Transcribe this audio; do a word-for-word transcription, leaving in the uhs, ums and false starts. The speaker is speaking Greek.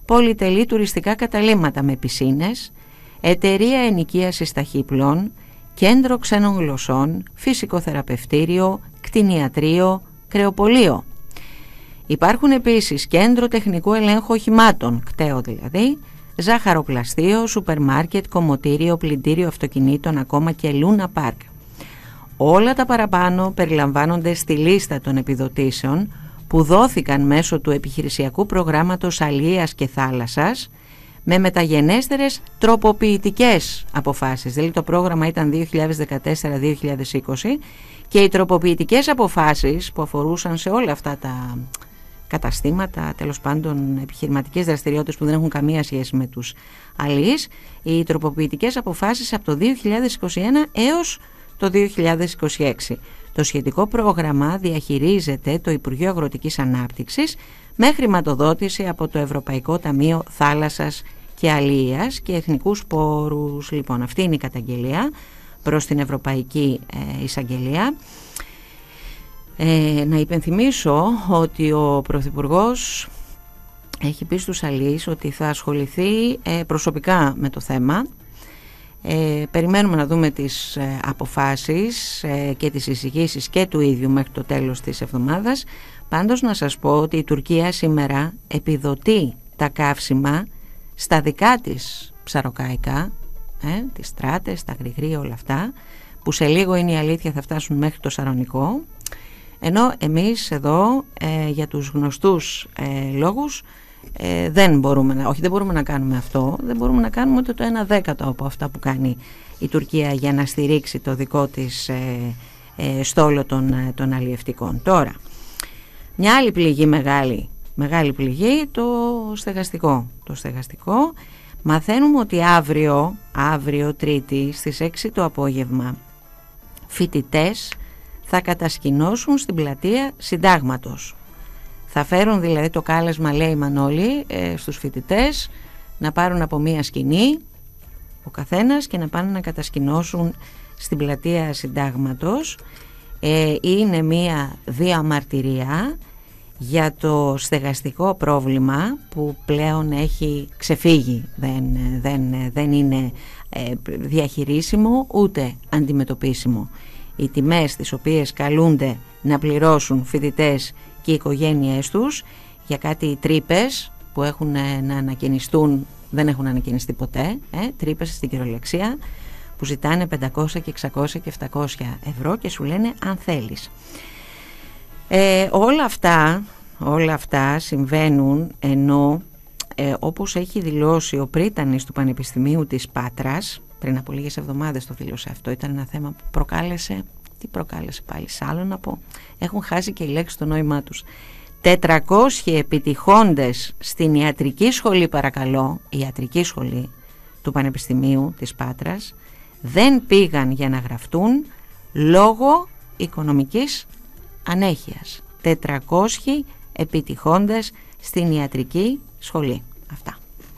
πολυτελή τουριστικά καταλύματα με πισίνες, εταιρεία ενοικίασης ταχύπλων, κέντρο ξένων γλωσσών, φυσικοθεραπευτήριο, κτηνιατρίο, κρεοπωλείο. Υπάρχουν επίσης κέντρο τεχνικού ελέγχου οχημάτων, κταίο δηλαδή, ζάχαροπλαστείο, σούπερ μάρκετ, κομμωτήριο, πλυντήριο αυτοκινήτων, ακόμα και λούνα πάρκ. Όλα τα παραπάνω περιλαμβάνονται στη λίστα των επιδοτήσεων που δόθηκαν μέσω του επιχειρησιακού προγράμματος Αλίας και Θάλασσας με μεταγενέστερες τροποποιητικές αποφάσεις. Δηλαδή το πρόγραμμα ήταν δύο χιλιάδες δεκατέσσερα δύο χιλιάδες είκοσι και οι τροποποιητικές αποφάσεις που αφορούσαν σε όλα αυτά τα καταστήματα, τέλος πάντων επιχειρηματικές δραστηριότητες που δεν έχουν καμία σχέση με τους αλείς, οι τροποποιητικές αποφάσεις από το δύο χιλιάδες είκοσι ένα έως το δύο χιλιάδες είκοσι έξι. Το σχετικό πρόγραμμα διαχειρίζεται το Υπουργείο Αγροτικής Ανάπτυξης με χρηματοδότηση από το Ευρωπαϊκό Ταμείο Θάλασσας και Αλίας και Εθνικούς Πόρους. Λοιπόν, αυτή είναι η καταγγελία προς την Ευρωπαϊκή ε, Εισαγγελία. Ε, να υπενθυμίσω ότι ο Πρωθυπουργός έχει πει στους αλείς ότι θα ασχοληθεί ε, προσωπικά με το θέμα. Ε, περιμένουμε να δούμε τις ε, αποφάσεις ε, και τις εισηγήσεις και του ίδιου μέχρι το τέλος της εβδομάδας. Πάντως να σας πω ότι η Τουρκία σήμερα επιδοτεί τα καύσιμα στα δικά της ψαροκάικα, ε, τις στράτες, τα γρηγρία, όλα αυτά, που σε λίγο είναι η αλήθεια θα φτάσουν μέχρι το Σαρονικό, ενώ εμείς εδώ ε, για τους γνωστούς ε, λόγους ε, δεν μπορούμε να, όχι δεν μπορούμε να κάνουμε αυτό, δεν μπορούμε να κάνουμε ούτε το ένα δέκατο από αυτά που κάνει η Τουρκία για να στηρίξει το δικό της ε, ε, στόλο των, των αλλιευτικών. Τώρα, μια άλλη πληγή μεγάλη, μεγάλη πληγή, το στεγαστικό. Το στεγαστικό μαθαίνουμε ότι αύριο, αύριο Τρίτη στις έξι το απόγευμα, φοιτητές θα κατασκηνώσουν στην πλατεία Συντάγματος. Θα φέρουν δηλαδή το κάλεσμα, λέει η Μανώλη, ε, στους φοιτητές να πάρουν από μία σκηνή ο καθένας και να πάνε να κατασκηνώσουν στην πλατεία Συντάγματος. Ε, είναι μία διαμαρτυρία για το στεγαστικό πρόβλημα που πλέον έχει ξεφύγει, δεν, δεν, δεν είναι ε, διαχειρίσιμο ούτε αντιμετωπίσιμο. Οι τιμές τις οποίες καλούνται να πληρώσουν φοιτητές και οι οικογένειές τους για κάτι τρύπες που έχουν να ανακαινιστούν, δεν έχουν ανακαινιστεί ποτέ, ε, τρύπες στην κυριολεξία, που ζητάνε πεντακόσια και εξακόσια και επτακόσια ευρώ και σου λένε αν θέλεις. Ε, όλα αυτά, όλα αυτά συμβαίνουν ενώ ε, όπως έχει δηλώσει ο πρίτανης του Πανεπιστημίου της Πάτρας, πριν από λίγες εβδομάδες το δήλωσε αυτό, ήταν ένα θέμα που προκάλεσε, τι προκάλεσε πάλι, σ' άλλο να πω, έχουν χάσει και οι λέξεις το νόημά τους. τετρακόσιοι επιτυχώντες στην ιατρική σχολή, παρακαλώ, η ιατρική σχολή του Πανεπιστημίου της Πάτρας, δεν πήγαν για να γραφτούν λόγω οικονομικής ανέχειας. τετρακόσιοι επιτυχώντες στην ιατρική σχολή.